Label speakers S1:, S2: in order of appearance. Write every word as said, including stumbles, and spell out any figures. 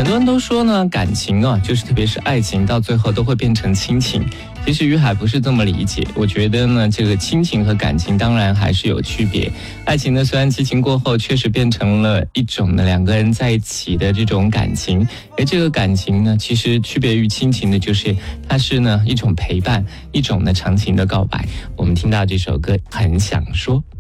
S1: 多人都说呢，感情啊，就是特别是爱情，到最后都会变成亲情。其实于海不是这么理解，我觉得呢，这个亲情和感情当然还是有区别。爱情呢，虽然激情过后确实变成了一种呢两个人在一起的这种感情，而这个感情呢，其实区别于亲情的就是它是呢一种陪伴，一种呢长情的告白。我们听到这首歌很想说。